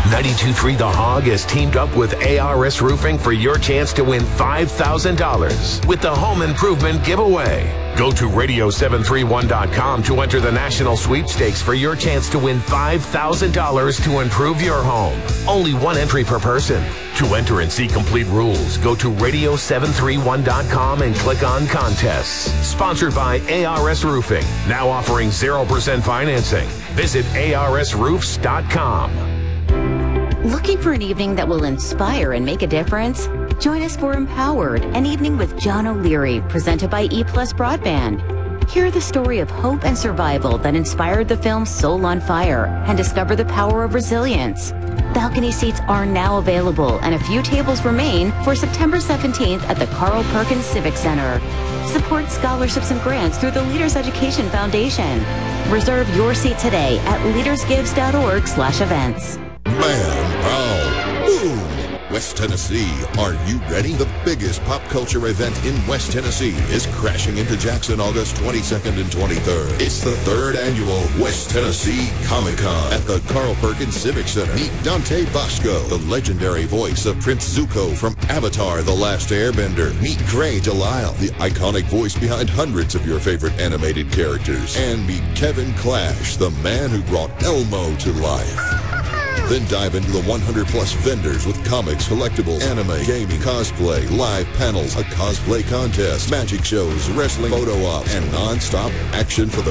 92.3 The Hog has teamed up with ARS Roofing for your chance to win $5,000 with the Home Improvement Giveaway. Go to radio731.com to enter the national sweepstakes for your chance to win $5,000 to improve your home. Only one entry per person. To enter and see complete rules, go to radio731.com and click on contests. Sponsored by ARS Roofing, now offering 0% financing. Visit arsroofs.com. Looking for an evening that will inspire and make a difference? Join us for Empowered, an evening with John O'Leary, presented by E+ Broadband. Hear the story of hope and survival that inspired the film Soul on Fire and discover the power of resilience. Balcony seats are now available and a few tables remain for September 17th at the Carl Perkins Civic Center. Support scholarships and grants through the Leaders Education Foundation. Reserve your seat today at leadersgives.org/events. Man, pow, boom! West Tennessee, are you ready? The biggest pop culture event in West Tennessee is crashing into Jackson August 22nd and 23rd. It's the 3rd annual West Tennessee Comic-Con at the Carl Perkins Civic Center. Meet Dante Bosco, the legendary voice of Prince Zuko from Avatar: The Last Airbender. Meet Gray Delisle, the iconic voice behind hundreds of your favorite animated characters. And meet Kevin Clash, the man who brought Elmo to life. Then dive into the 100-plus vendors with comics, collectibles, anime, gaming, cosplay, live panels, a cosplay contest, magic shows, wrestling, photo ops, and non-stop action for the